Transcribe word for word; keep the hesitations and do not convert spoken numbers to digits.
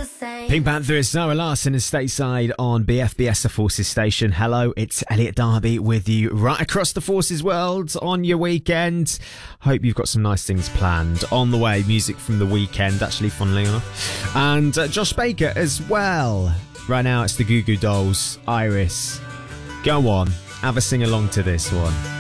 Pink Panther is Zara Larson and Stateside on B F B S, the Forces station. Hello, it's Elliot Darby with you right across the Forces world on your weekend. Hope you've got some nice things planned. On the way, music from the weekend, actually, funnily enough. And uh, Josh Baker as well. Right now, it's the Goo Goo Dolls, Iris. Go on, have a sing along to this one.